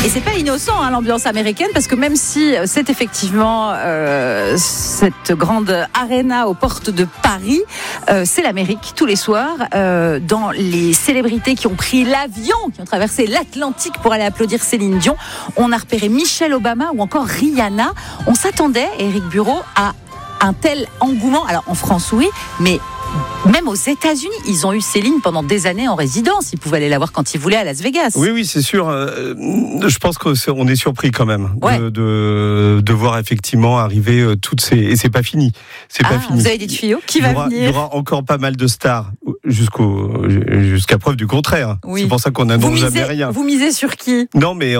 Et c'est pas innocent l'ambiance américaine, parce que même si c'est effectivement cette grande arena aux portes de Paris, c'est l'Amérique tous les soirs. Dans les célébrités qui ont pris l'avion, qui ont traversé l'Atlantique pour aller applaudir Céline Dion, on a repéré Michelle Obama ou encore Rihanna. On s'attendait, Éric Bureau, à un tel engouement. Alors en France, oui, mais même aux États-Unis, ils ont eu Céline pendant des années en résidence. Ils pouvaient aller la voir quand ils voulaient à Las Vegas. Oui, c'est sûr. Je pense qu'on est surpris quand même de voir effectivement arriver toutes ces... Et c'est pas fini. Pas fini. Vous avez des tuyaux qui va venir. Il y aura encore pas mal de stars jusqu'à preuve du contraire. Oui. C'est pour ça qu'on n'annonce jamais rien. Vous misez sur qui ? Non, mais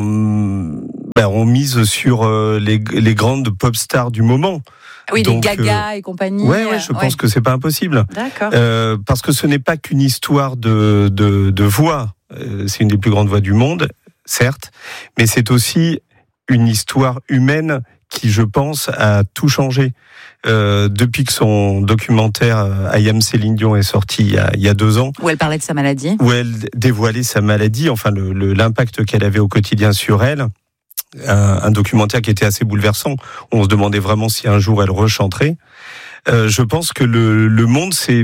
on mise sur les grandes pop stars du moment. Oui, donc, les Gaga et compagnie. Oui, je pense que c'est pas impossible. D'accord. Parce que ce n'est pas qu'une histoire de voix. C'est une des plus grandes voix du monde, certes, mais c'est aussi une histoire humaine qui, je pense, a tout changé. Depuis que son documentaire I Am Céline Dion est sorti il y a 2 ans. Où elle parlait de sa maladie. Où elle dévoilait sa maladie, enfin l'impact qu'elle avait au quotidien sur elle. Un documentaire qui était assez bouleversant. On se demandait vraiment si un jour elle rechanterait. Je pense que le monde s'est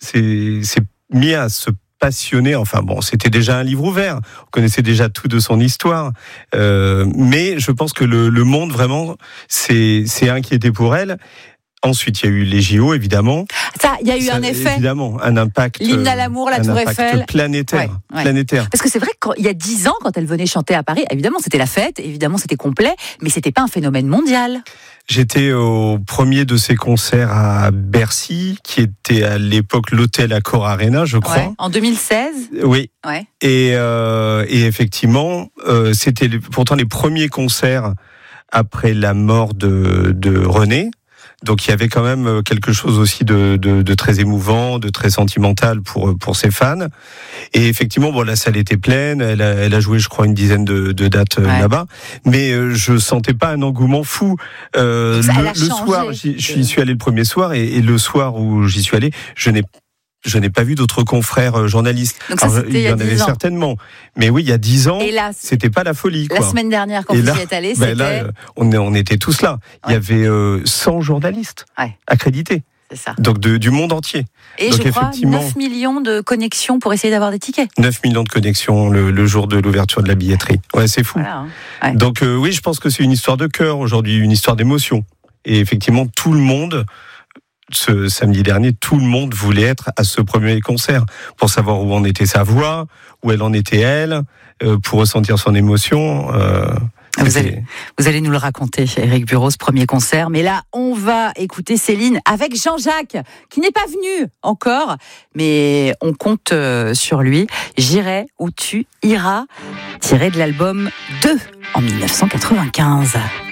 mis à se passionner. Enfin bon, c'était déjà un livre ouvert. On connaissait déjà tout de son histoire. Mais je pense que le monde vraiment s'est inquiété pour elle. Ensuite, il y a eu les JO, évidemment. Ça, il y a eu un effet. Évidemment, un impact. L'hymne à l'amour, la Tour Eiffel. Planétaire. Parce que c'est vrai qu'il y a 10 ans, quand elle venait chanter à Paris, évidemment, c'était la fête, évidemment, c'était complet, mais c'était pas un phénomène mondial. J'étais au premier de ses concerts à Bercy, qui était à l'époque l'hôtel Accor Arena, je crois. Ouais, en 2016. Oui. Ouais. Et effectivement, c'était pourtant les premiers concerts après la mort de René. Donc il y avait quand même quelque chose aussi de très émouvant, de très sentimental pour ses fans. Et effectivement, la salle était pleine. Elle a joué, je crois, une dizaine de dates là-bas. Mais je sentais pas un engouement fou. Le soir, j'y suis allé le premier soir, et le soir où j'y suis allé, je n'ai pas vu d'autres confrères journalistes. Donc ça, il y en avait certainement. Mais oui, il y a 10 ans, c'était pas la folie. La semaine dernière, quand vous y êtes allé, c'était... Là, on était tous là. Il y avait 100 journalistes accrédités. C'est ça. Donc du monde entier. Et donc, je crois 9 millions de connexions pour essayer d'avoir des tickets. 9 millions de connexions le jour de l'ouverture de la billetterie. Ouais, c'est fou. Voilà, hein. Donc oui, je pense que c'est une histoire de cœur aujourd'hui, une histoire d'émotion. Et effectivement, tout le monde... Ce samedi dernier, tout le monde voulait être à ce premier concert pour savoir où en était sa voix, où elle en était elle, pour ressentir son émotion. Vous allez nous le raconter, Éric Bureau, ce premier concert. Mais là, on va écouter Céline avec Jean-Jacques, qui n'est pas venu encore, mais on compte sur lui. J'irai où tu iras, tiré de l'album 2 en 1995.